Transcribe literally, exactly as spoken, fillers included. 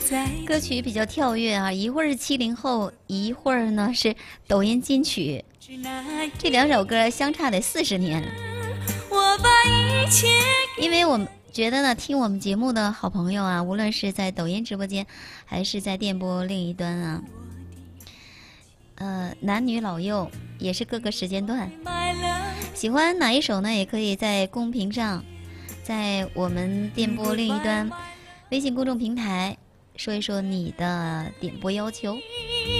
歌曲比较跳跃啊，一会儿是七零后，一会儿呢是抖音金曲，这两首歌相差得四十年。因为我们觉得呢，听我们节目的好朋友啊，无论是在抖音直播间，还是在电波另一端啊，呃，男女老幼也是各个时间段。喜欢哪一首呢？也可以在公屏上，在我们电波另一端微信公众平台说一说你的点播要求。